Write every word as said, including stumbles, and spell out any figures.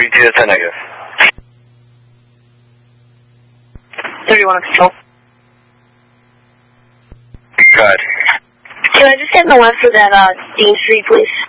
E T is ten negative. thirty-one on control. Go ahead. Can I just get the one for that uh, Dean Street, please?